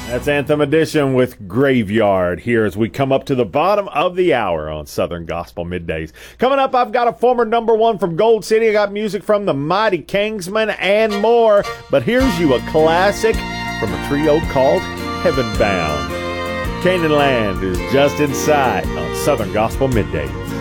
That's Anthem Edition with Graveyard here as we come up to the bottom of the hour on Southern Gospel Middays. Coming up, I've got a former number one from Gold City. I got music from the Mighty Kingsmen and more. But here's you a classic from a trio called Heaven Bound. Canaan Land is just inside on Southern Gospel Middays.